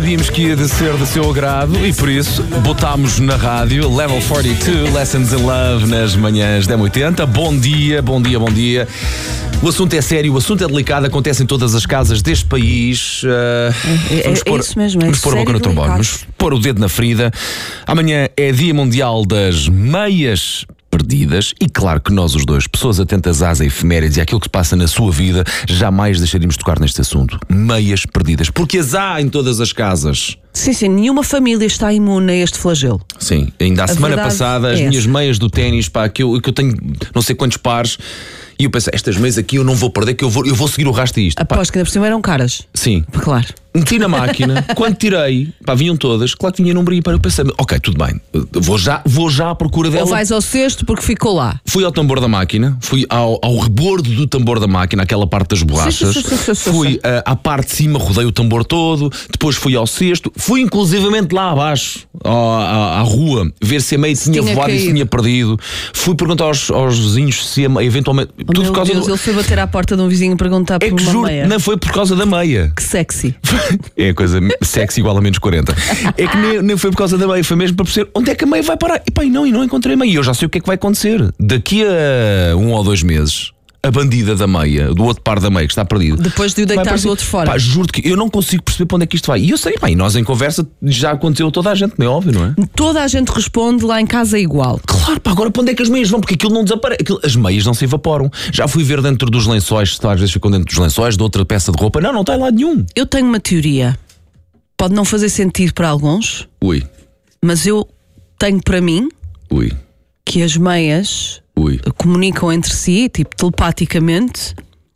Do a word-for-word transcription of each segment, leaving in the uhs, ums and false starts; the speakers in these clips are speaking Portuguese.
decidimos que ia de ser do seu agrado e por isso botámos na rádio Level quarenta e dois, Lessons in Love, nas manhãs da M oitenta. Bom dia, bom dia, bom dia. O assunto é sério, o assunto é delicado, acontece em todas as casas deste país. Uh, é, vamos é, pôr, é isso mesmo, é vamos pôr a boca no trombone, vamos pôr o dedo na ferida. Amanhã é Dia Mundial das Meias Perdidas e claro que nós os dois, pessoas atentas às efemérides e àquilo que se passa na sua vida, jamais deixaríamos de tocar neste assunto. Meias perdidas, porque as há em todas as casas. Sim, sim, nenhuma família está imune a este flagelo. Sim, ainda a, a semana passada as é minhas essa. meias do ténis, pá, que eu, que eu tenho não sei quantos pares. E eu pensei, estas meias aqui eu não vou perder, que eu vou, eu vou seguir o rastro disto. Aposto que ainda por cima eram caras. Sim. Claro. Meti na máquina, quando tirei, pá, vinham todas, claro que vinha número ímpar. Eu pensei, ok, tudo bem, vou já, vou já à procura dela. Ou vais ao cesto porque ficou lá. Fui ao tambor da máquina, fui ao, ao rebordo do tambor da máquina, aquela parte das bolachas. Sim, sim, sim, sim, sim, fui sim. Uh, à parte de cima, rodei o tambor todo. Depois fui ao cesto, fui inclusivamente lá abaixo, à, à, à rua, ver se a meia tinha, tinha voado caído. E se tinha perdido. Fui perguntar aos, aos vizinhos se a meia eventualmente. Oh, tudo por causa Deus, do... ele foi bater à porta de um vizinho e perguntar por é que uma juro, meia. Não foi por causa da meia. Que sexy. É a coisa sexy igual a menos quarenta. É que nem, nem foi por causa da meia, foi mesmo para perceber onde é que a meia vai parar. E pá, e não, e não encontrei a meia. E eu já sei o que é que vai acontecer. Daqui a um ou dois meses, a bandida da meia, do outro par da meia que está perdido, depois de o deitar do outro fora. Pá, juro-te que eu não consigo perceber para onde é que isto vai. E eu sei, pá, e nós em conversa já aconteceu toda a gente, não é óbvio, não é? Toda a gente responde lá em casa igual. Claro, pá, agora para onde é que as meias vão? Porque aquilo não desaparece, aquilo, as meias não se evaporam. Já fui ver dentro dos lençóis, se às vezes ficam dentro dos lençóis, de outra peça de roupa. Não, não está em lado nenhum. Eu tenho uma teoria. Pode não fazer sentido para alguns. Ui. Mas eu tenho para mim. Ui. Que as meias Ui. comunicam entre si, tipo telepaticamente,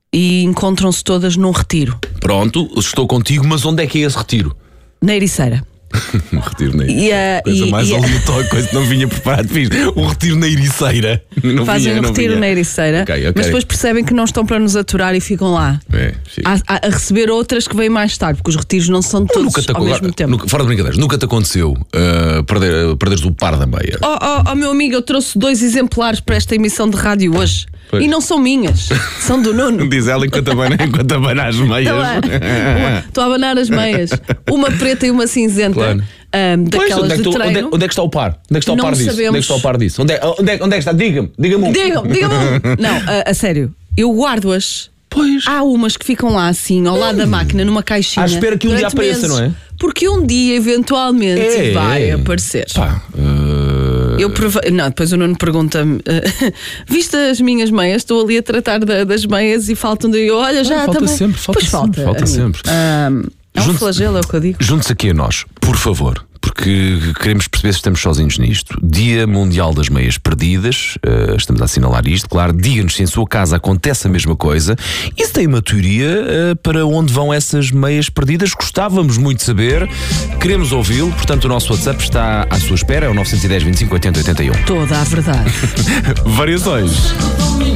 e encontram-se todas num retiro. Pronto, estou contigo, mas onde é que é esse retiro? Na Ericeira. Um retiro na Ericeira. E a, coisa e, mais aleatória, coisa que não vinha preparado. Fiz um retiro na Ericeira. Não Fazem vinha, um retiro vinha. na Ericeira, okay, okay. mas depois percebem que não estão para nos aturar e ficam lá é, a, a, a receber outras que vêm mais tarde, porque os retiros não são todos nunca te, ao mesmo tempo. Nunca, fora de brincadeiras, nunca te aconteceu uh, perder, perderes o par da meia? Oh, oh, oh, meu amigo, eu trouxe dois exemplares para esta emissão de rádio hoje. Pois. E não são minhas, são do Nuno. Diz ela enquanto abana, enquanto abana as meias. Estou a abanar as meias. Uma preta e uma cinzenta. Claro. Um, daquelas pois, onde, é que de tu, treino. Onde, é, onde é que está o par? Onde é que está o não par disso? Sabemos. Onde é que está o par disso? Onde é, onde é, onde é que está? Diga-me, diga-me um. Diga-me, diga-me um. Não, a, a sério, eu guardo-as. Pois. Há umas que ficam lá assim, ao lado hum. da máquina, numa caixinha. À espera que um dia apareça, meses, não é? Porque um dia, eventualmente, é, vai é. aparecer. Pá, uh... Eu prova... Não, depois o Nuno pergunta-me: uh, viste as minhas meias? Estou ali a tratar da, das meias e faltam de. Olha, já ah, falta também. sempre, falta pois sempre, falta, falta sempre. Um, é um flagelo, é o que eu digo. Junte-se aqui a nós, por favor, porque queremos perceber se estamos sozinhos nisto. Dia Mundial das Meias Perdidas, uh, estamos a assinalar isto, claro. Diga-nos se em sua casa acontece a mesma coisa e se tem uma teoria uh, para onde vão essas meias perdidas. Gostávamos muito de saber, queremos ouvi-lo, portanto o nosso WhatsApp está à sua espera, é o nove um zero, vinte e cinco, oitenta, oitenta e um. Toda a verdade. Variações.